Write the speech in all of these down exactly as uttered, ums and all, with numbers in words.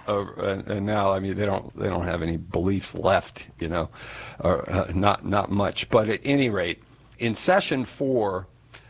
over, and, and now, I mean, they don't they don't have any beliefs left, you know, or uh, not not much. But at any rate, in session four,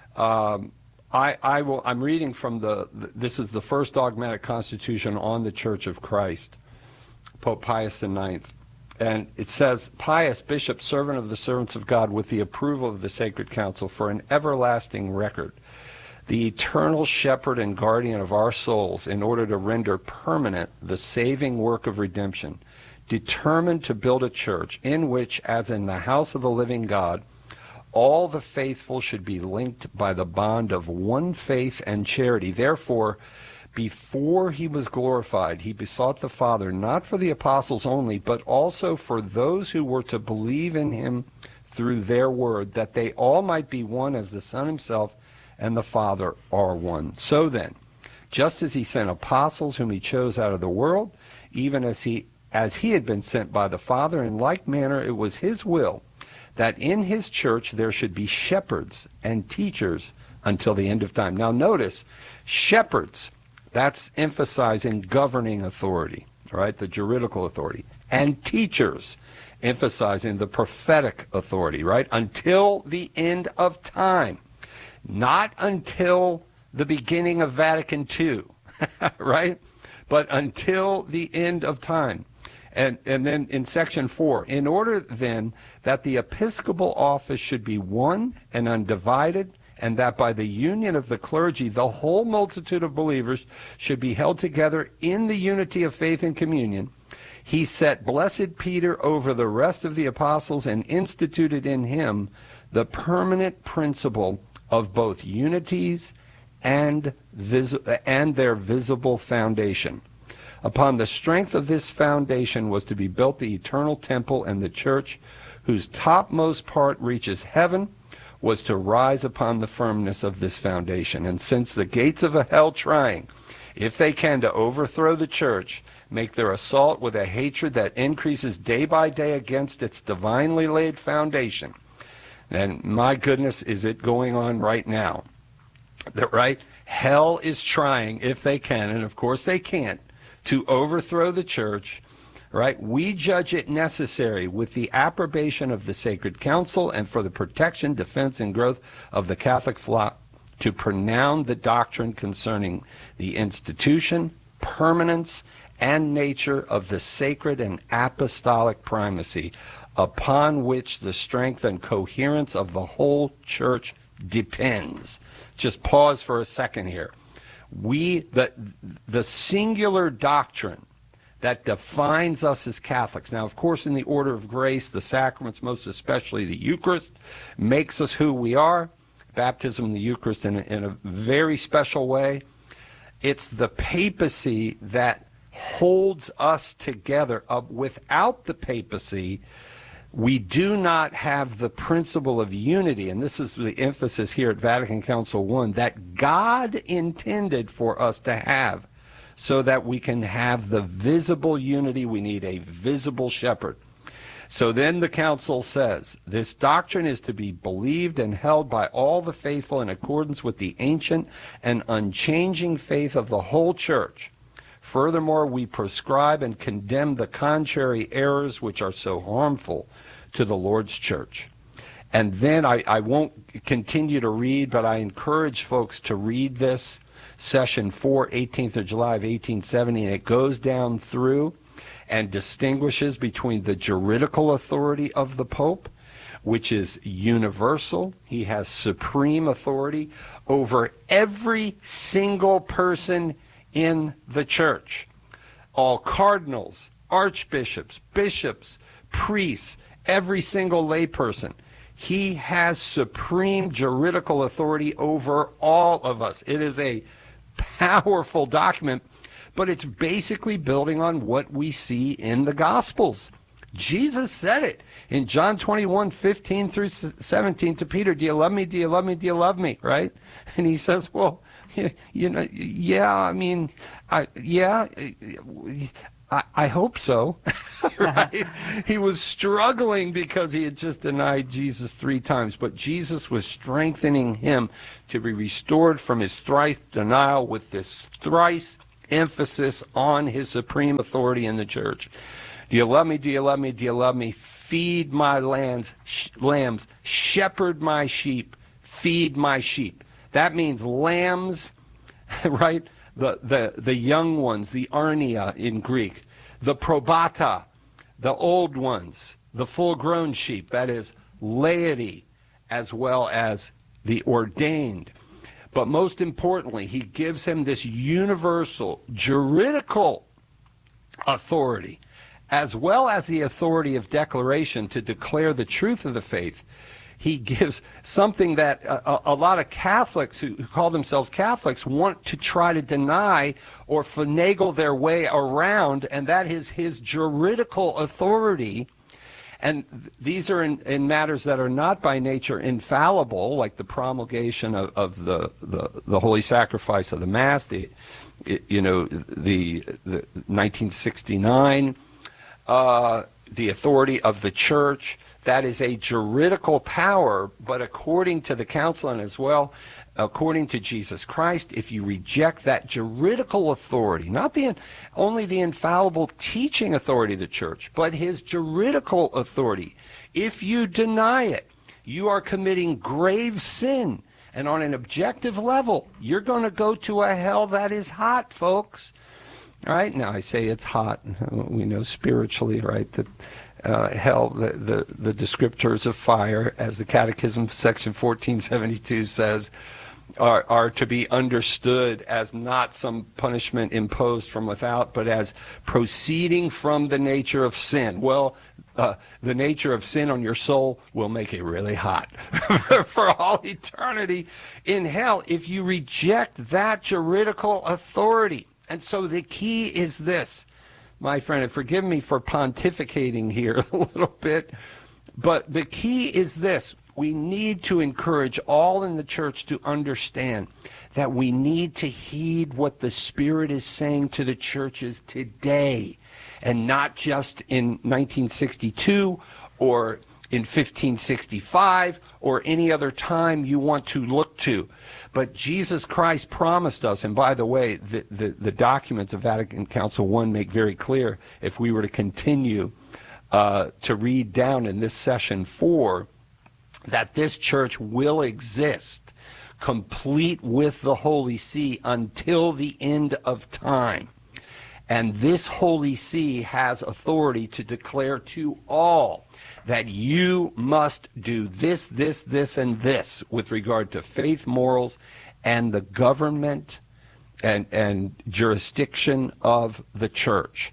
um, I I will I'm reading from the this is the first dogmatic constitution on the Church of Christ, Pope Pius the Ninth. And it says, Pius, bishop, servant of the servants of God, with the approval of the Sacred Council, for an everlasting record, the eternal shepherd and guardian of our souls, in order to render permanent the saving work of redemption, determined to build a church in which, as in the house of the living God, all the faithful should be linked by the bond of one faith and charity. Therefore, before he was glorified, he besought the Father, not for the apostles only, but also for those who were to believe in him through their word, that they all might be one as the Son himself and the Father are one. So then, just as he sent apostles whom he chose out of the world, even as he as he had been sent by the Father, in like manner it was his will that in his church there should be shepherds and teachers until the end of time. Now notice, shepherds, that's emphasizing governing authority, right, the juridical authority, and teachers, emphasizing the prophetic authority, right, until the end of time. Not until the beginning of Vatican Two, right? But until the end of time. And, and then in section four, in order then that the episcopal office should be one and undivided, and that by the union of the clergy, the whole multitude of believers should be held together in the unity of faith and communion, he set blessed Peter over the rest of the apostles and instituted in him the permanent principle of both unities and, vis- and their visible foundation. Upon the strength of this foundation was to be built the eternal temple, and the church, whose topmost part reaches heaven, was to rise upon the firmness of this foundation. And since the gates of hell trying, if they can, to overthrow the church, make their assault with a hatred that increases day by day against its divinely laid foundation, and my goodness, is it going on right now? That right? Hell is trying, if they can, and of course they can't, to overthrow the church, right? We judge it necessary, with the approbation of the Sacred Council and for the protection, defense, and growth of the Catholic flock, to pronounce the doctrine concerning the institution, permanence, and nature of the sacred and apostolic primacy, upon which the strength and coherence of the whole church depends. Just pause for a second here. We, the, the singular doctrine that defines us as Catholics. Now, of course, in the order of grace, the sacraments, most especially the Eucharist, makes us who we are. Baptism and the Eucharist in a, in a very special way. It's the papacy that holds us together. Uh, without the papacy, we do not have the principle of unity, and this is the emphasis here at Vatican Council one, that God intended for us to have, so that we can have the visible unity. We need a visible shepherd. So then the council says, this doctrine is to be believed and held by all the faithful in accordance with the ancient and unchanging faith of the whole church. Furthermore, we prescribe and condemn the contrary errors which are so harmful to the Lord's church. And then I, I won't continue to read, but I encourage folks to read this, session four, eighteenth of July of eighteen seventy, and it goes down through and distinguishes between the juridical authority of the Pope, which is universal. He has supreme authority over every single person in the church. All cardinals, archbishops, bishops, priests, every single layperson. He has supreme juridical authority over all of us. It is a powerful document, but it's basically building on what we see in the Gospels. Jesus said it in John twenty-one, fifteen through seventeen to Peter, do you love me, do you love me, do you love me, right? And he says, well, you know, yeah, I mean, I, yeah, I, I hope so, right? He was struggling because he had just denied Jesus three times, but Jesus was strengthening him to be restored from his thrice denial with this thrice emphasis on his supreme authority in the church. Do you love me? Do you love me? Do you love me? Feed my lambs, sh- lambs, shepherd my sheep, feed my sheep. That means lambs, right? The, the, the young ones, the arnia in Greek, the probata, the old ones, the full-grown sheep, that is laity, as well as the ordained. But most importantly, he gives him this universal juridical authority, as well as the authority of declaration to declare the truth of the faith. He gives something that a, a lot of Catholics who, who call themselves Catholics want to try to deny or finagle their way around, and that is his juridical authority. And these are in, in matters that are not by nature infallible, like the promulgation of, of the, the, the holy sacrifice of the Mass, the, you know, the, the nineteen sixty-nine, uh, the authority of the Church. That is a juridical power, but according to the Council and as well, according to Jesus Christ, if you reject that juridical authority, not the only the infallible teaching authority of the Church, but his juridical authority, if you deny it, you are committing grave sin. And on an objective level, you're going to go to a hell that is hot, folks. All right? Now, I say it's hot. We know spiritually, right, that Uh, hell, the, the, the descriptors of fire, as the Catechism section fourteen seventy-two says, are, are to be understood as not some punishment imposed from without, but as proceeding from the nature of sin. Well, uh, the nature of sin on your soul will make it really hot for all eternity in hell if you reject that juridical authority. And so the key is this. My friend, and forgive me for pontificating here a little bit, but the key is this. We need to encourage all in the church to understand that we need to heed what the Spirit is saying to the churches today, and not just in nineteen sixty-two or in fifteen sixty-five or any other time you want to look to. But Jesus Christ promised us, and by the way, the, the, the documents of Vatican Council one make very clear, if we were to continue uh, to read down in this session four, that this church will exist complete with the Holy See until the end of time. And this Holy See has authority to declare to all that you must do this, this, this, and this with regard to faith, morals, and the government and, and jurisdiction of the church.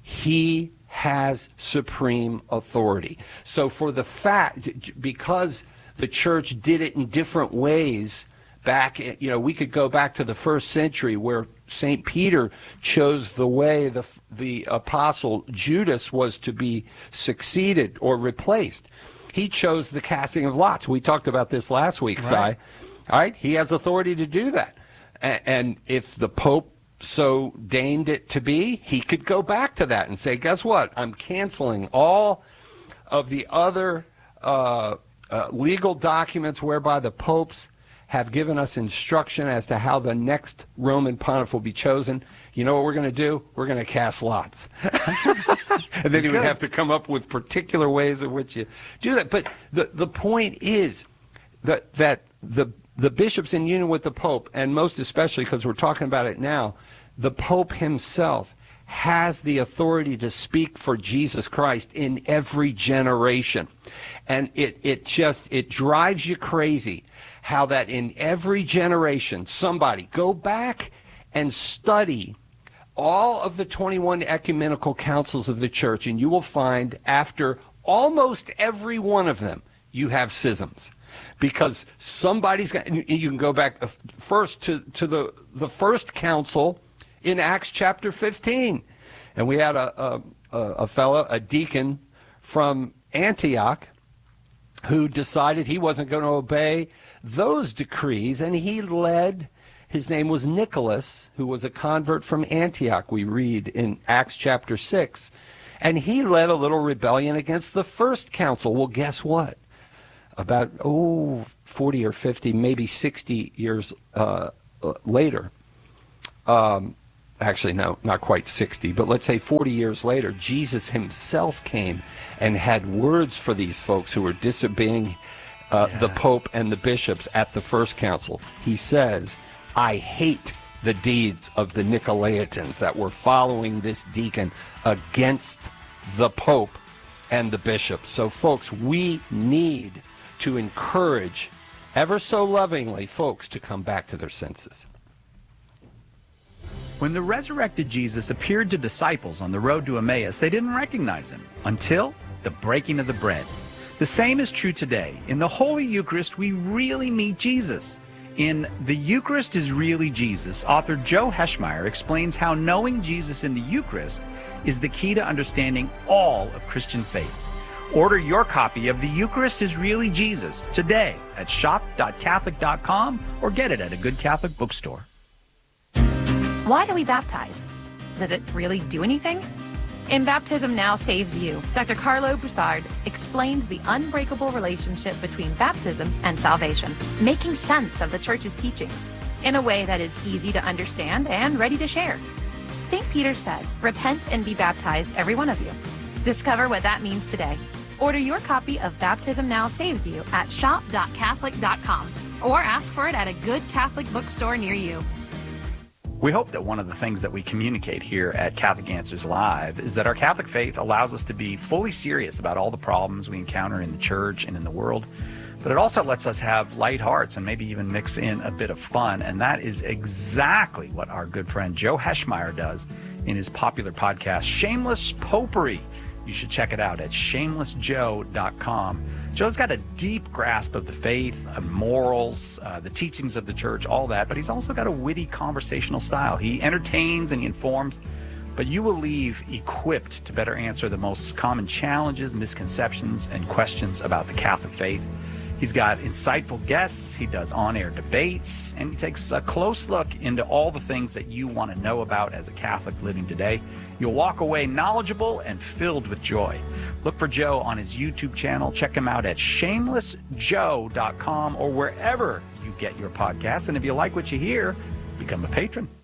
He has supreme authority. So for the fact, because the church did it in different ways back, you know, we could go back to the first century where Saint Peter chose the way the the apostle Judas was to be succeeded or replaced. He chose the casting of lots. We talked about this last week, right. Si. All right, he has authority to do that. And, and if the Pope so deigned it to be, he could go back to that and say, guess what? I'm canceling all of the other uh, uh, legal documents whereby the popes have given us instruction as to how the next Roman pontiff will be chosen. You know what we're going to do? We're going to cast lots. And then he would have to come up with particular ways in which you do that. But the, the point is that, that the, the bishops in union with the Pope, and most especially because we're talking about it now, the Pope himself has the authority to speak for Jesus Christ in every generation. And it, it just, it drives you crazy how that in every generation, somebody, go back and study all of the twenty-one ecumenical councils of the church, and you will find after almost every one of them, you have schisms. Because somebody's got, you can go back first to, to the, the first council in Acts chapter fifteen. And we had a, a, a fellow, a deacon from Antioch, who decided he wasn't going to obey those decrees, and he led, his name was Nicholas, who was a convert from Antioch, we read in Acts chapter six, and he led a little rebellion against the first council. Well, guess what? About, oh, forty or fifty, maybe sixty years uh, later, um, actually, no, not quite sixty, but let's say forty years later, Jesus himself came and had words for these folks who were disobeying uh, yeah. the Pope and the bishops at the first council. He says, I hate the deeds of the Nicolaitans that were following this deacon against the Pope and the bishops. So, folks, we need to encourage, ever so lovingly, folks to come back to their senses. When the resurrected Jesus appeared to disciples on the road to Emmaus, they didn't recognize him until the breaking of the bread. The same is true today. In the Holy Eucharist, we really meet Jesus. In The Eucharist is Really Jesus, author Joe Heschmeyer explains how knowing Jesus in the Eucharist is the key to understanding all of Christian faith. Order your copy of The Eucharist is Really Jesus today at shop dot catholic dot com or get it at a good Catholic bookstore. Why do we baptize? Does it really do anything? In Baptism Now Saves You, Doctor Carlo Broussard explains the unbreakable relationship between baptism and salvation, making sense of the Church's teachings in a way that is easy to understand and ready to share. Saint Peter said, repent and be baptized, every one of you. Discover what that means today. Order your copy of Baptism Now Saves You at shop dot catholic dot com or ask for it at a good Catholic bookstore near you. We hope that one of the things that we communicate here at Catholic Answers Live is that our Catholic faith allows us to be fully serious about all the problems we encounter in the church and in the world, but it also lets us have light hearts and maybe even mix in a bit of fun, and that is exactly what our good friend Joe Heschmeyer does in his popular podcast, Shameless Popery. You should check it out at shameless joe dot com. Joe's got a deep grasp of the faith, of morals, uh, the teachings of the church, all that, but he's also got a witty conversational style. He entertains and he informs, but you will leave equipped to better answer the most common challenges, misconceptions, and questions about the Catholic faith. He's got insightful guests, he does on-air debates, and he takes a close look into all the things that you want to know about as a Catholic living today. You'll walk away knowledgeable and filled with joy. Look for Joe on his YouTube channel. Check him out at shameless joe dot com or wherever you get your podcasts. And if you like what you hear, become a patron.